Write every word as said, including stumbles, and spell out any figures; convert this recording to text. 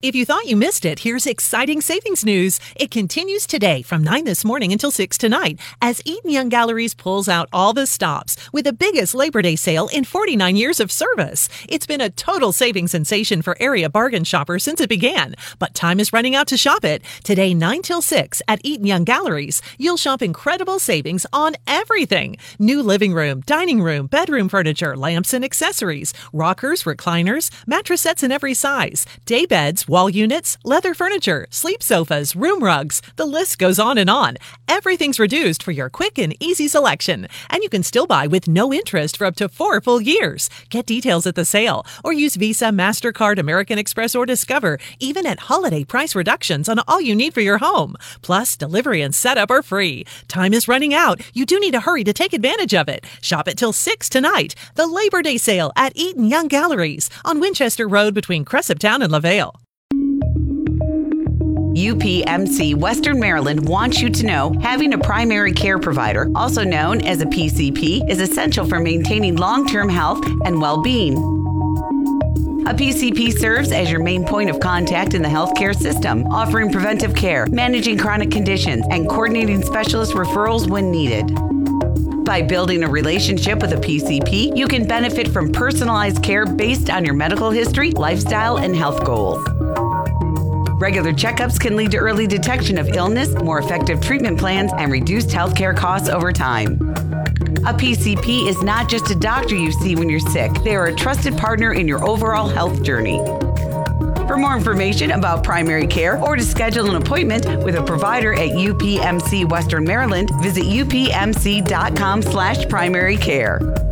If you thought you missed it, here's exciting savings news. It continues today from nine this morning until six tonight as Eaton Young Galleries pulls out all the stops with the biggest Labor Day sale in forty-nine years of service. It's been a total saving sensation for area bargain shoppers since it began, but time is running out to shop it. Today, nine till six at Eaton Young Galleries, you'll shop incredible savings on everything. New living room, dining room, bedroom furniture, lamps and accessories, rockers, recliners, mattress sets in every size, day beds, wall units, leather furniture, sleep sofas, room rugs. The list goes on and on. Everything's reduced for your quick and easy selection. And you can still buy with no interest for up to four full years. Get details at the sale or use Visa, MasterCard, American Express, or Discover, even at holiday price reductions on all you need for your home. Plus, delivery and setup are free. Time is running out. You do need to hurry to take advantage of it. Shop it till six tonight. The Labor Day sale at Eaton Young Galleries on Winchester Road between Cresaptown and LaVale. U P M C Western Maryland wants you to know having a primary care provider, also known as a P C P, is essential for maintaining long-term health and well-being. A P C P serves as your main point of contact in the healthcare system, offering preventive care, managing chronic conditions, and coordinating specialist referrals when needed. By building a relationship with a P C P, you can benefit from personalized care based on your medical history, lifestyle, and health goals. Regular checkups can lead to early detection of illness, more effective treatment plans, and reduced healthcare costs over time. A P C P is not just a doctor you see when you're sick. They are a trusted partner in your overall health journey. For more information about primary care or to schedule an appointment with a provider at U P M C Western Maryland, visit upmc.com slash primary care.